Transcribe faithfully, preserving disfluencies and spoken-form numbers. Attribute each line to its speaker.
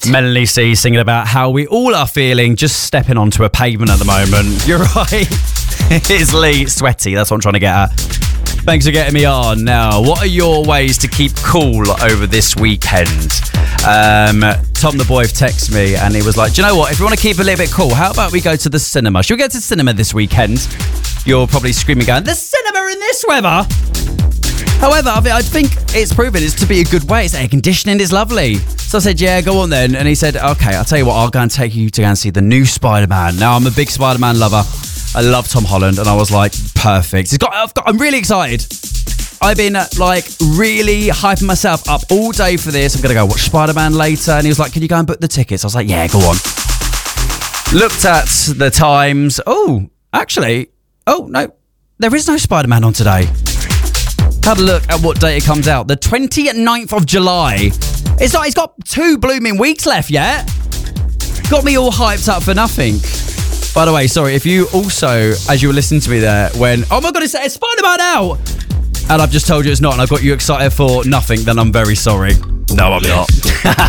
Speaker 1: Melanie C singing about how we all are feeling just stepping onto a pavement at the moment. You're right. It's Lee, sweaty. That's what I'm trying to get at. Thanks for getting me on. Now, what are your ways to keep cool over this weekend? Um, Tom the boy texted me and he was like, do you know what? If you want to keep a little bit cool, how about we go to the cinema? Should we go to the cinema this weekend? You're probably screaming going, the cinema in this weather? However, I think it's proven it's to be a good way. It's air conditioning, it's lovely. So I said, yeah, go on then. And he said, okay, I'll tell you what, I'll go and take you to go and see the new Spider-Man. Now, I'm a big Spider-Man lover. I love Tom Holland. And I was like, perfect. It's got, I've got, I'm really excited. I've been uh, like really hyping myself up all day for this. I'm going to go watch Spider-Man later. And he was like, can you go and book the tickets? I was like, yeah, go on. Looked at the times. Oh, actually, oh, no, there is no Spider-Man on today. Had a look at what date it comes out. The twenty-ninth of July. It's like it's got two blooming weeks left yet. Got me all hyped up for nothing. By the way, sorry, if you also, as you were listening to me there, when, oh my God, it's, it's Spider-Man out! And I've just told you it's not, and I've got you excited for nothing, then I'm very sorry. No, I'm not.